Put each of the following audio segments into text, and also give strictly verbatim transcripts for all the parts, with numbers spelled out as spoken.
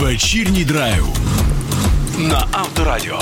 Вечірній драйв на Авторадіо.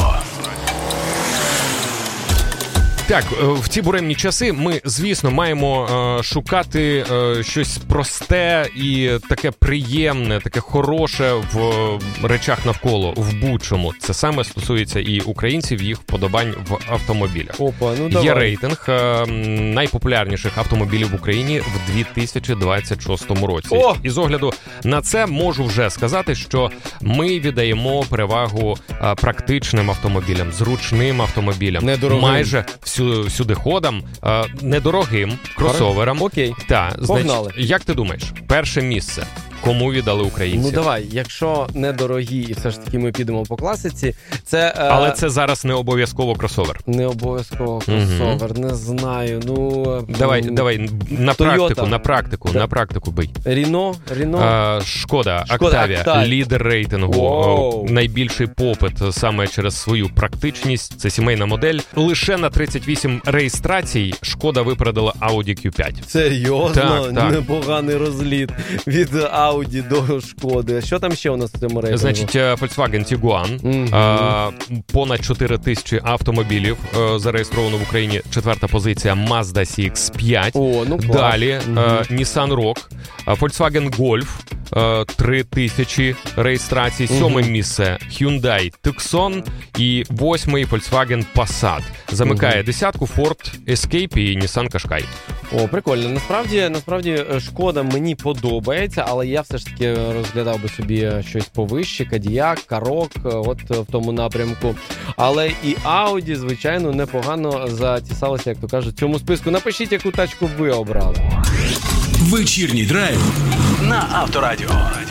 Так, в ці буремні часи ми, звісно, маємо е, шукати е, щось просте і таке приємне, таке хороше в речах навколо, в будь-чому. Це саме стосується і українців, їх вподобань в автомобілях. Опа, ну давай. Є рейтинг е, найпопулярніших автомобілів в Україні в дві тисячі двадцять шостому році. О! І з огляду на це можу вже сказати, що ми віддаємо перевагу е, практичним автомобілям, зручним автомобілям. Недорогим. Майже всю сюдиходам, е, недорогим кросоверам. Окей. Та, Погнали. значить, як ти думаєш, перше місце кому віддали українці? Ну давай, якщо недорогі і все ж таки ми підемо по класиці, це... Е... Але це зараз не обов'язково кросовер. Не обов'язково кросовер, угу. Не знаю, ну... Давай, м... давай, на Toyota. практику, на практику, да. на практику бий. Ріно, Ріно. А, Шкода, Октавія, лідер рейтингу, Воу. найбільший попит саме через свою практичність, це сімейна модель. Лише на тридцять вісім реєстрацій Шкода випередила Audi кью п'ять. Серйозно? Так, так. Непоганий розліт від Audi до Шкоди. Що там ще у нас в цьому рейтингу? Значить, Volkswagen Tiguan, угу. а, понад чотири тисячі автомобілів а, зареєстровано в Україні. Четверта позиція Mazda сі ікс п'ять. О, ну, клас. Далі угу. а, Nissan Rogue, а, Volkswagen Golf, три тисячі реєстрацій. Сьоме угу. місце Hyundai Tucson і восьмий Volkswagen Passat. Замикає угу. десятку Ford Escape і Nissan Qashqai. О, прикольно. Насправді, насправді Шкода мені подобається, але я все ж таки розглядав би собі щось повище, Кадіак, Карок, от в тому напрямку. Але і Audi, звичайно, непогано затісалося, як то кажуть, в цьому списку. Напишіть, яку тачку ви обрали. Вечірній драйв на Авторадіо.